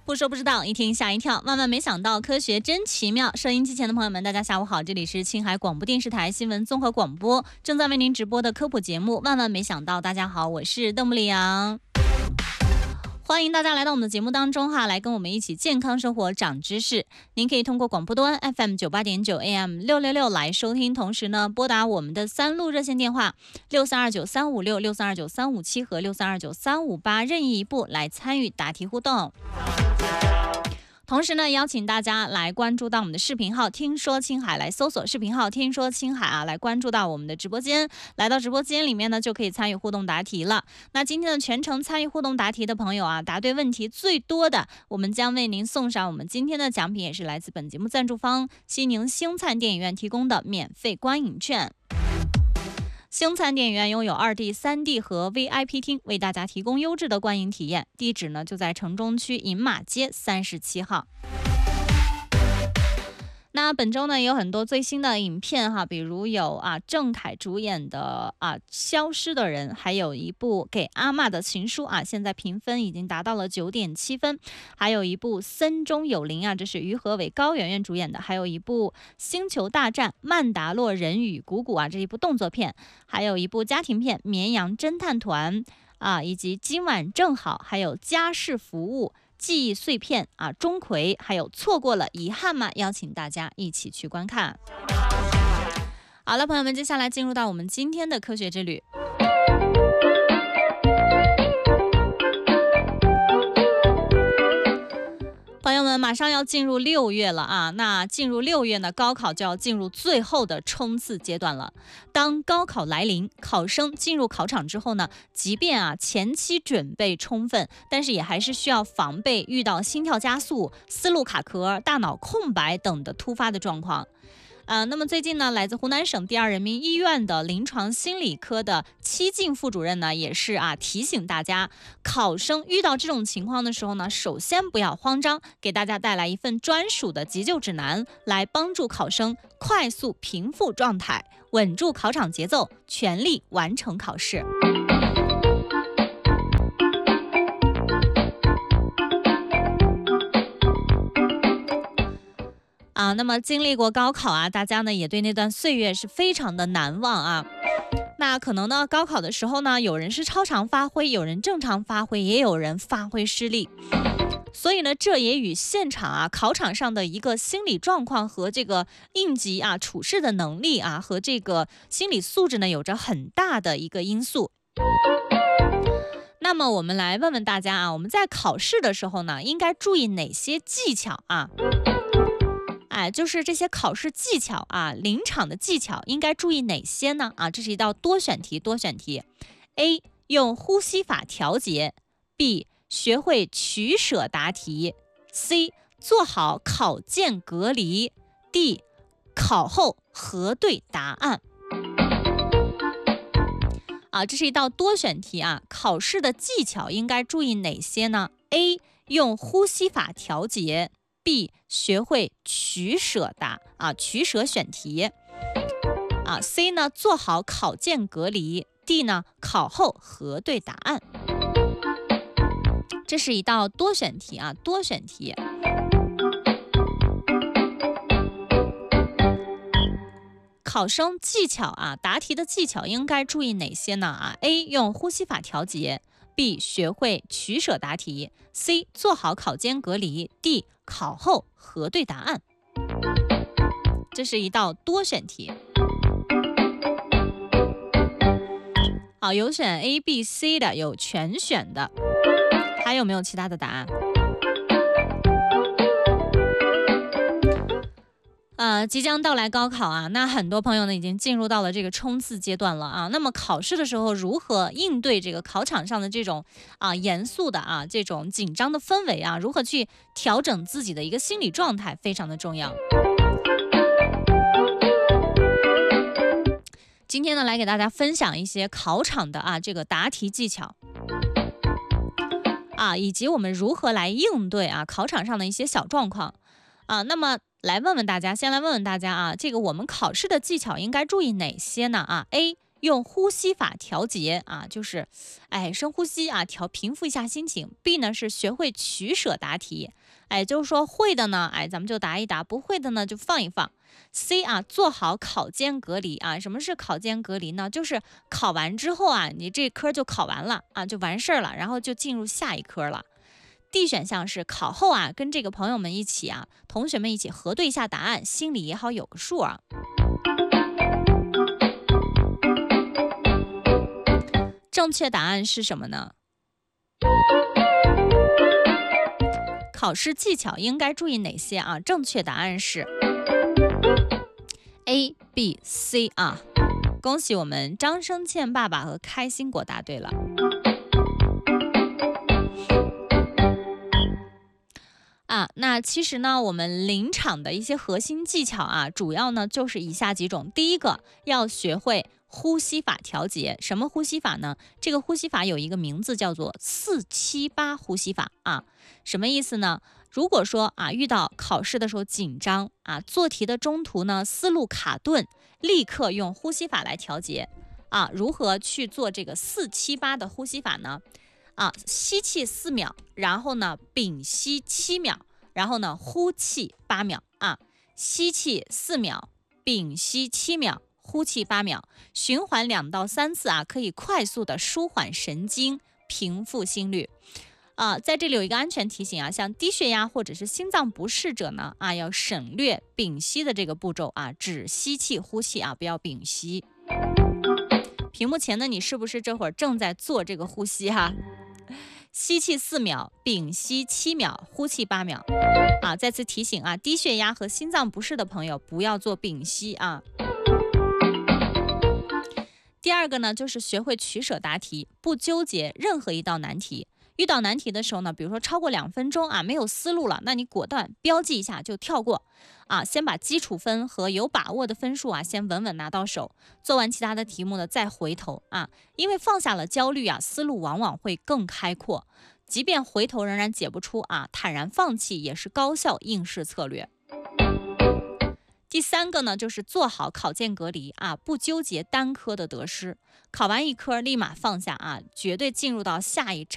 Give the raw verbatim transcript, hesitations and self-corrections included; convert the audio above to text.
不说不知道，一听吓一跳，万万没想到，科学真奇妙。收音机前的朋友们，大家下午好，这里是青海广播电视台新闻综合广播，正在为您直播的科普节目《万万没想到》。大家好，我是邓布里昂。欢迎大家来到我们的节目当中哈，来跟我们一起健康生活长知识。您可以通过广播端 F M 九八点九 A M 六六六来收听，同时呢拨打我们的三路热线电话六三二九三五六、六三二九三五七和六三二九三五八，任意一部来参与答题互动。同时呢，邀请大家来关注到我们的视频号听说青海，来搜索视频号听说青海啊，来关注到我们的直播间，来到直播间里面呢就可以参与互动答题了。那今天的全程参与互动答题的朋友啊，答对问题最多的，我们将为您送上我们今天的奖品，也是来自本节目赞助方西宁星灿电影院提供的免费观影券。星灿电影院拥有 二 D、三 D 和 V I P 厅，为大家提供优质的观影体验。地址呢就在城中区银马街三十七号。那本周呢有很多最新的影片哈，比如有啊郑恺主演的啊消失的人，还有一部给阿嬷的情书啊，现在评分已经达到了 九点七分，还有一部森中有灵啊，这是于和伟高圆圆主演的，还有一部星球大战曼达洛人与谷谷啊，这一部动作片，还有一部家庭片绵羊侦探团啊，以及今晚正好，还有家事服务记忆碎片啊，钟馗，还有错过了遗憾吗？邀请大家一起去观看。好了，朋友们，接下来进入到我们今天的科学之旅。朋友们，马上要进入六月了啊！那进入六月呢，高考就要进入最后的冲刺阶段了。当高考来临，考生进入考场之后呢，即便啊前期准备充分，但是也还是需要防备遇到心跳加速、思路卡壳、大脑空白等的突发的状况。呃，那么最近呢，来自湖南省第二人民医院的临床心理科的戚静副主任呢，也是啊提醒大家，考生遇到这种情况的时候呢，首先不要慌张，给大家带来一份专属的急救指南，来帮助考生快速平复状态，稳住考场节奏，全力完成考试。啊，那么经历过高考啊，大家呢也对那段岁月是非常的难忘啊。那可能呢，高考的时候呢，有人是超常发挥，有人正常发挥，也有人发挥失利。所以呢，这也与现场啊、考场上的一个心理状况和这个应急啊、处事的能力啊，和这个心理素质呢，有着很大的一个因素。那么我们来问问大家啊，我们在考试的时候呢，应该注意哪些技巧啊？哎，就是这些考试技巧啊，临场的技巧应该注意哪些呢？啊，这是一道多选题，多选题。A. 用呼吸法调节 B. 学会取舍答题 C. 做好考件隔离 D. 考后核对答案。啊，这是一道多选题啊，考试的技巧应该注意哪些呢？ A. 用呼吸法调节B. 学会取舍答啊，取舍选题啊。C 呢，做好考件隔离 D 呢，考后核对答案。这是一道多选题啊，多选题。考生技巧啊，答题的技巧应该注意哪些呢？啊 A 用呼吸法调节 B 学会取舍答题 C 做好考间隔离 D 考后核对答案。这是一道多选题。好，有选 A B C 的，有全选的，还有没有其他的答案？呃，即将到来高考啊，那很多朋友呢已经进入到了这个冲刺阶段了啊。那么考试的时候如何应对这个考场上的这种啊严肃的啊这种紧张的氛围啊，如何去调整自己的一个心理状态，非常的重要。今天呢，来给大家分享一些考场的啊这个答题技巧啊，以及我们如何来应对啊考场上的一些小状况啊。那么来问问大家，先来问问大家啊，这个我们考试的技巧应该注意哪些呢？啊 ，A 用呼吸法调节啊，就是哎深呼吸啊，调平复一下心情。B 呢是学会取舍答题，哎就是说会的呢，哎咱们就答一答，不会的呢就放一放。C 啊，做好考间隔离啊。什么是考间隔离呢？就是考完之后啊，你这科就考完了啊，就完事儿了，然后就进入下一科了。D 选项是考后啊，跟这个朋友们一起啊，同学们一起核对一下答案，心里也好有个数啊。正确答案是什么呢？考试技巧应该注意哪些啊？正确答案是 A B C 啊。恭喜我们张生倩爸爸和开心果答对了。啊，那其实呢，我们临场的一些核心技巧啊，主要呢就是以下几种。第一个，要学会呼吸法调节。什么呼吸法呢？这个呼吸法有一个名字叫做四七八呼吸法啊。什么意思呢？如果说啊遇到考试的时候紧张啊，做题的中途呢思路卡顿，立刻用呼吸法来调节啊。如何去做这个四七八的呼吸法呢？啊，吸气四秒，然后呢屏息七秒，然后呢呼气八秒啊。吸气四秒，屏息七秒，呼气八秒，循环两到三次啊，可以快速的舒缓神经，平复心率。啊，在这里有一个安全提醒啊，像低血压或者是心脏不适者呢，啊，要省略屏息的这个步骤啊，只吸气呼气啊，不要屏息。屏幕前的你是不是这会儿正在做这个呼吸哈？吸气四秒，屏息七秒，呼气八秒。啊，再次提醒啊，低血压和心脏不适的朋友不要做屏息啊。第二个呢，就是学会取舍答题，不纠结任何一道难题。遇到难题的时候呢，比如说超过两分钟啊，没有思路了，那你果断标记一下就跳过啊，先把基础分和有把握的分数啊，先稳稳拿到手，做完其他的题目呢，再回头啊，因为放下了焦虑啊，思路往往会更开阔。即便回头仍然解不出啊，坦然放弃也是高效应试策略。第三个呢，就是做好考间隔离啊，不纠结单科的得失，考完一科立马放下啊，绝对进入到下一